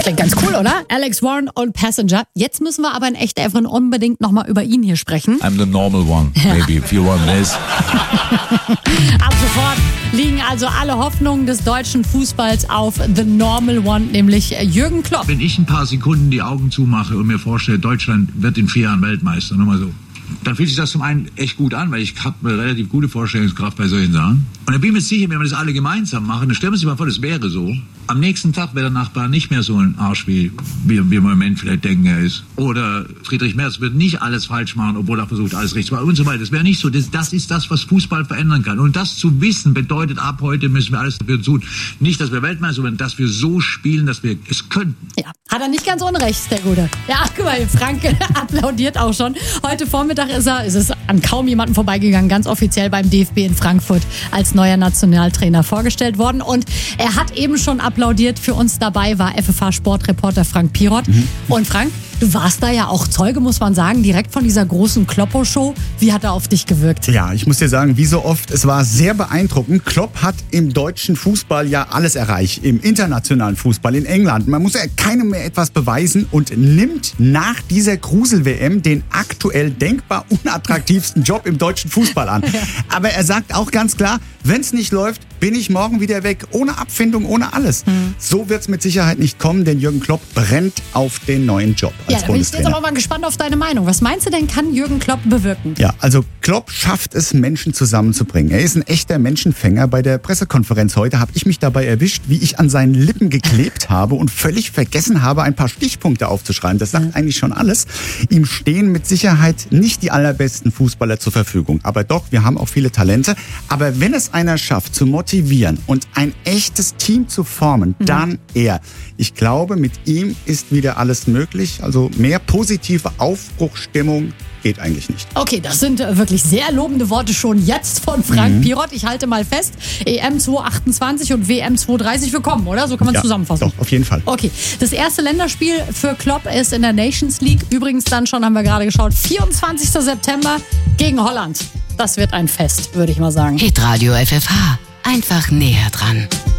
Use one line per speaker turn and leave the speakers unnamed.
Klingt ganz cool, oder? Alex Warren und Passenger. Jetzt müssen wir aber in echt Efren unbedingt nochmal über ihn hier sprechen.
I'm the normal one, maybe, if you want this.
Ab sofort liegen also alle Hoffnungen des deutschen Fußballs auf The Normal One, nämlich Jürgen Klopp.
Wenn ich ein paar Sekunden die Augen zumache und mir vorstelle, Deutschland wird in 4 Jahren Weltmeister, nur mal so, dann fühlt sich das zum einen echt gut an, weil ich habe eine relativ gute Vorstellungskraft bei solchen Sachen. Und dann bin ich mir sicher, wenn wir das alle gemeinsam machen, dann stellen wir uns mal vor, das wäre so. Am nächsten Tag wäre der Nachbar nicht mehr so ein Arsch, wie wir im Moment vielleicht denken, er ist. Oder Friedrich Merz wird nicht alles falsch machen, obwohl er versucht, alles richtig zu machen und so weiter. Das wäre nicht so. Das ist das, was Fußball verändern kann. Und das zu wissen, bedeutet, ab heute müssen wir alles dafür tun. Nicht, dass wir Weltmeister werden, dass wir so spielen, dass wir es können.
Ja, hat er nicht ganz unrecht, der Gute. Ja, guck mal, Frank applaudiert auch schon. Heute Vormittag ist es an kaum jemanden vorbeigegangen, ganz offiziell beim DFB in Frankfurt als neuer Nationaltrainer vorgestellt worden. Und er hat eben schon applaudiert. Für uns dabei war FFH-Sportreporter Frank Pirot. Und Frank, du warst da ja auch Zeuge, muss man sagen, direkt von dieser großen Kloppo-Show. Wie hat er auf dich gewirkt?
Ja, ich muss dir sagen, wie so oft, es war sehr beeindruckend. Klopp hat im deutschen Fußball ja alles erreicht. Im internationalen Fußball, in England. Man muss ja keinem mehr etwas beweisen und nimmt nach dieser Grusel-WM den aktuell denkbar unattraktivsten Job im deutschen Fußball an. Aber er sagt auch ganz klar, wenn es nicht läuft, bin ich morgen wieder weg. Ohne Abfindung, ohne alles. So wird es mit Sicherheit nicht kommen, denn Jürgen Klopp brennt auf den neuen Job als
Ja, da bin ich jetzt
Bundestrainer.
aber mal gespannt auf deine Meinung. Was meinst du denn, kann Jürgen Klopp bewirken?
Ja, also Klopp schafft es, Menschen zusammenzubringen. Er ist ein echter Menschenfänger. Bei der Pressekonferenz heute habe ich mich dabei erwischt, wie ich an seinen Lippen geklebt habe und völlig vergessen habe, ein paar Stichpunkte aufzuschreiben. Das sagt eigentlich schon alles. Ihm stehen mit Sicherheit nicht die allerbesten Fußballer zur Verfügung. Aber doch, wir haben auch viele Talente. Aber wenn es einer schafft, zu motivieren und ein echtes Team zu formen, dann er. Ich glaube, mit ihm ist wieder alles möglich. Also mehr positive Aufbruchsstimmung geht eigentlich nicht.
Okay, das sind wirklich sehr lobende Worte schon jetzt von Frank Pirot. Ich halte mal fest, EM 228 und WM 230 wir kommen, oder? So kann man es zusammenfassen.
Doch, auf jeden Fall.
Okay, das erste Länderspiel für Klopp ist in der Nations League. Übrigens dann schon, haben wir gerade geschaut, 24. September gegen Holland. Das wird ein Fest, würde ich mal sagen.
Hitradio FFH. Einfach näher dran.